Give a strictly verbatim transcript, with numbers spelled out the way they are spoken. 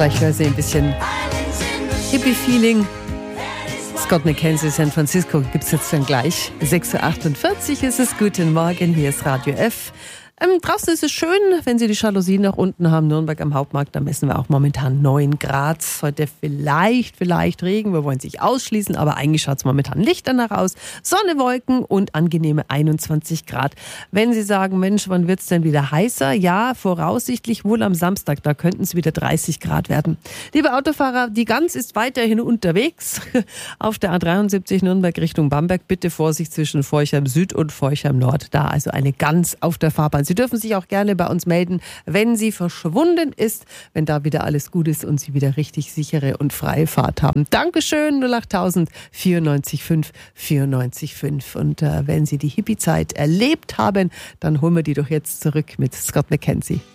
Vielleicht hören Sie ein bisschen Hippie-Feeling. Scott McKenzie, San Francisco gibt es jetzt dann gleich. sechs Uhr achtundvierzig ist es. Guten Morgen, hier ist Radio F. Ähm, draußen ist es schön, wenn Sie die Jalousien nach unten haben. Nürnberg am Hauptmarkt, da messen wir auch momentan neun Grad. Heute vielleicht, vielleicht Regen. Wir wollen es nicht ausschließen, aber eigentlich schaut es momentan Licht danach aus. Sonne, Wolken und angenehme einundzwanzig Grad. Wenn Sie sagen, Mensch, wann wird es denn wieder heißer? Ja, voraussichtlich wohl am Samstag. Da könnten es wieder dreißig Grad werden. Liebe Autofahrer, die Gans ist weiterhin unterwegs. Auf der A dreiundsiebzig Nürnberg Richtung Bamberg. Bitte Vorsicht zwischen Forchheim Süd und Forchheim Nord. Da also eine Gans auf der Fahrbahn. Sie dürfen sich auch gerne bei uns melden, wenn sie verschwunden ist, wenn da wieder alles gut ist und Sie wieder richtig sichere und freie Fahrt haben. Dankeschön, null achttausend vierundneunzig fünf vierundneunzig fünf. Und äh, wenn Sie die Hippie-Zeit erlebt haben, dann holen wir die doch jetzt zurück mit Scott McKenzie.